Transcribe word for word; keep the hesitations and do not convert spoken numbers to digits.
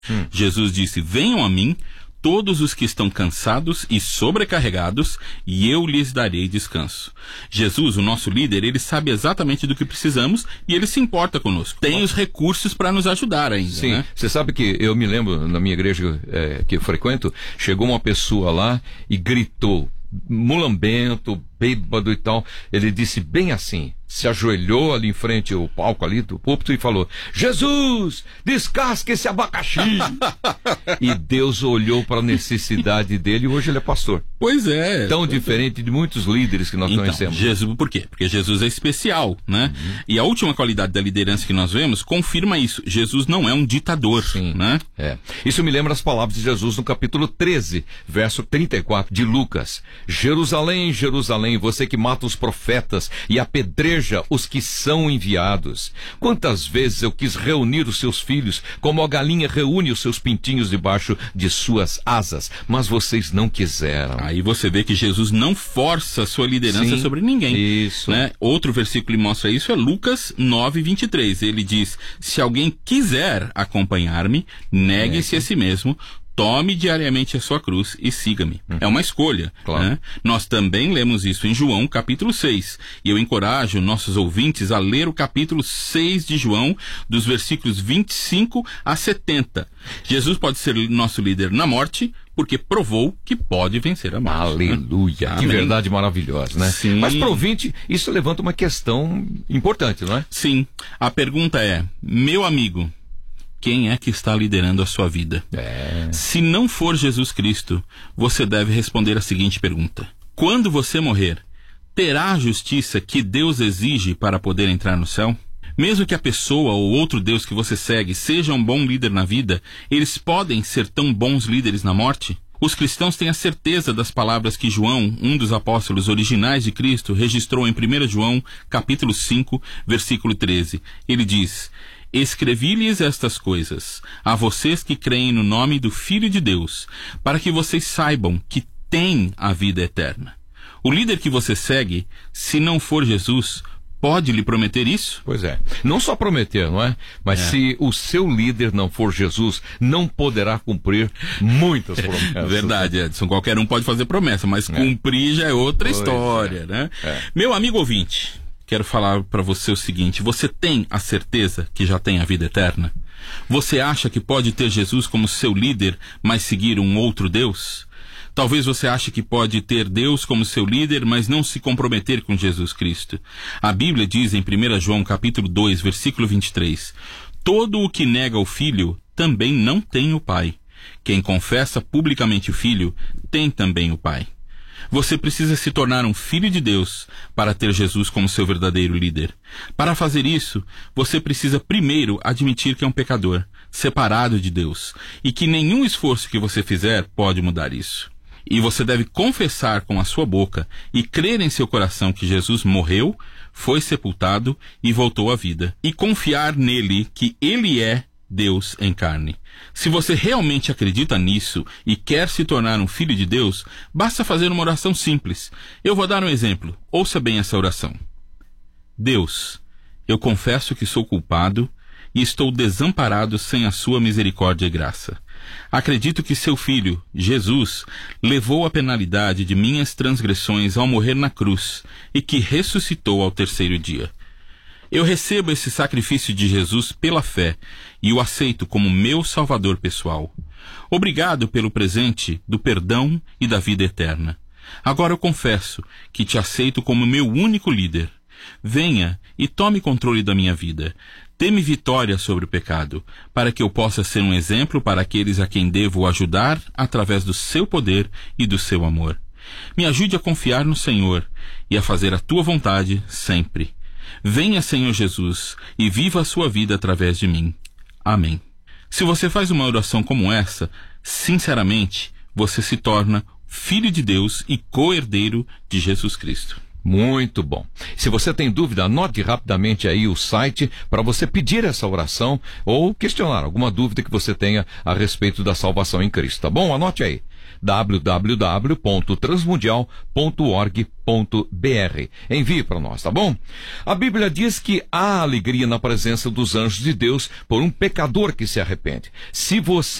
Hum. Jesus disse, venham a mim todos os que estão cansados e sobrecarregados, e eu lhes darei descanso. Jesus, o nosso líder, ele sabe exatamente do que precisamos e ele se importa conosco. Tem os recursos para nos ajudar ainda. Sim, né? Você sabe que eu me lembro, na minha igreja é, que eu frequento, chegou uma pessoa lá e gritou, mulambento, bêbado e tal. Ele disse bem assim, se ajoelhou ali em frente ao palco ali do púlpito e falou, Jesus, descasque esse abacaxi. E Deus olhou para a necessidade dele e hoje ele é pastor. Pois é. Tão diferente de muitos líderes que nós então, conhecemos. Jesus, por quê? Porque Jesus é especial, né? Uhum. E a última qualidade da liderança que nós vemos confirma isso. Jesus não é um ditador, Sim, né? É. Isso me lembra as palavras de Jesus no capítulo treze, verso trinta e quatro de Lucas. Jerusalém, Jerusalém, você que mata os profetas e apedreja os que são enviados. Quantas vezes eu quis reunir os seus filhos, como a galinha reúne os seus pintinhos debaixo de suas asas, mas vocês não quiseram. Aí você vê que Jesus não força a sua liderança Sim, sobre ninguém. Isso. Né? Outro versículo que mostra isso é Lucas nove, vinte e três. Ele diz, se alguém quiser acompanhar-me, negue-se a si mesmo, tome diariamente a sua cruz e siga-me. Uhum. É uma escolha. Claro. Né? Nós também lemos isso em João, capítulo seis. E eu encorajo nossos ouvintes a ler o capítulo seis de João, dos versículos vinte e cinco a setenta. Jesus pode ser nosso líder na morte, porque provou que pode vencer a morte. Aleluia. Né? Que verdade maravilhosa, né? Sim. Mas para o ouvinte, isso levanta uma questão importante, não é? Sim. A pergunta é, meu amigo, quem é que está liderando a sua vida? É. Se não for Jesus Cristo, você deve responder a seguinte pergunta. Quando você morrer, terá a justiça que Deus exige para poder entrar no céu? Mesmo que a pessoa ou outro Deus que você segue seja um bom líder na vida, eles podem ser tão bons líderes na morte? Os cristãos têm a certeza das palavras que João, um dos apóstolos originais de Cristo, registrou em primeiro João, capítulo cinco, versículo treze. Ele diz... Escrevi-lhes estas coisas, a vocês que creem no nome do Filho de Deus, para que vocês saibam que têm a vida eterna. O líder que você segue, se não for Jesus, pode lhe prometer isso? Pois é. Não só prometer, não é? Mas é. Se o seu líder não for Jesus, não poderá cumprir muitas promessas. Verdade, Edson. Qualquer um pode fazer promessa, mas é. cumprir já é outra pois história, é. né? É. Meu amigo ouvinte, quero falar para você o seguinte, você tem a certeza que já tem a vida eterna? Você acha que pode ter Jesus como seu líder, mas seguir um outro Deus? Talvez você ache que pode ter Deus como seu líder, mas não se comprometer com Jesus Cristo. A Bíblia diz em primeiro João capítulo dois, versículo vinte e três, todo o que nega o Filho também não tem o Pai. Quem confessa publicamente o Filho tem também o Pai. Você precisa se tornar um filho de Deus para ter Jesus como seu verdadeiro líder. Para fazer isso, você precisa primeiro admitir que é um pecador, separado de Deus, e que nenhum esforço que você fizer pode mudar isso. E você deve confessar com a sua boca e crer em seu coração que Jesus morreu, foi sepultado e voltou à vida. E confiar nele que ele é Deus em carne. Se você realmente acredita nisso e quer se tornar um filho de Deus, basta fazer uma oração simples. Eu vou dar um exemplo. Ouça bem essa oração. Deus, eu confesso que sou culpado e estou desamparado sem a sua misericórdia e graça. Acredito que seu Filho, Jesus, levou a penalidade de minhas transgressões ao morrer na cruz e que ressuscitou ao terceiro dia. Eu recebo esse sacrifício de Jesus pela fé e o aceito como meu Salvador pessoal. Obrigado pelo presente do perdão e da vida eterna. Agora eu confesso que te aceito como meu único líder. Venha e tome controle da minha vida. Dê-me vitória sobre o pecado, para que eu possa ser um exemplo para aqueles a quem devo ajudar através do seu poder e do seu amor. Me ajude a confiar no Senhor e a fazer a tua vontade sempre. Venha, Senhor Jesus, e viva a sua vida através de mim. Amém. Se você faz uma oração como essa, sinceramente, você se torna filho de Deus e co-herdeiro de Jesus Cristo. Muito bom. Se você tem dúvida, anote rapidamente aí o site para você pedir essa oração ou questionar alguma dúvida que você tenha a respeito da salvação em Cristo, tá bom? Anote aí. w w w ponto transmundial ponto org ponto b r. Envie para nós, tá bom? A Bíblia diz que há alegria na presença dos anjos de Deus por um pecador que se arrepende. Se você